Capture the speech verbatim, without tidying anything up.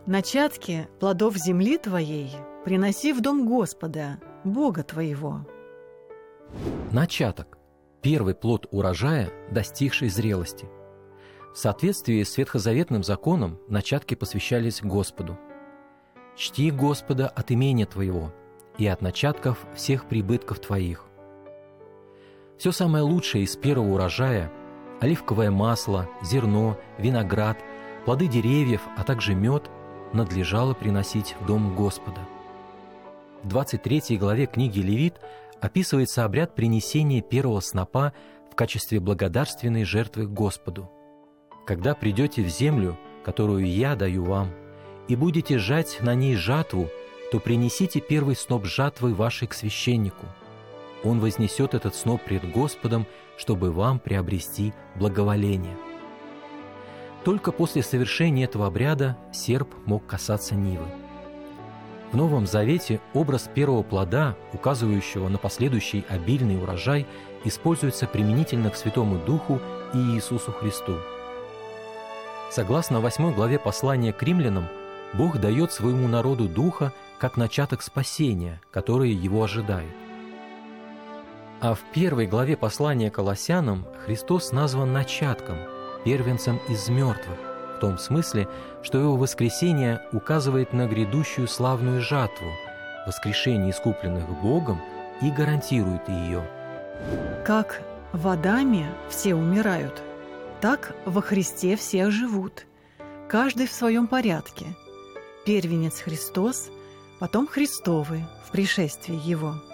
Начатки плодов земли твоей приноси в дом Господа, Бога твоего. Начаток – первый плод урожая, достигший зрелости. В соответствии с ветхозаветным законом начатки посвящались Господу. «Чти Господа от имения твоего и от начатков всех прибытков твоих». Все самое лучшее из первого урожая – оливковое масло, зерно, виноград, плоды деревьев, а также мед – надлежало приносить в дом Господа. В двадцать третьей главе книги Левит описывается обряд принесения первого снопа в качестве благодарственной жертвы Господу. «Когда придете в землю, которую я даю вам, и будете жать на ней жатву, то принесите первый сноп жатвы вашей к священнику. Он вознесет этот сноп пред Господом, чтобы вам приобрести благоволение». Только после совершения этого обряда серп мог касаться нивы. В Новом Завете образ первого плода, указывающего на последующий обильный урожай, используется применительно к Святому Духу и Иисусу Христу. Согласно восьмой главе послания к римлянам, Бог дает своему народу Духа как начаток спасения, которое его ожидает. А в первой главе послания к Колоссянам Христос назван начатком, первенцем из мертвых, в том смысле, что его воскресение указывает на грядущую славную жатву, воскрешение искупленных Богом, и гарантирует ее. Как в Адаме все умирают, так во Христе все живут, каждый в своем порядке. Первенец Христос, потом Христовы в пришествии Его.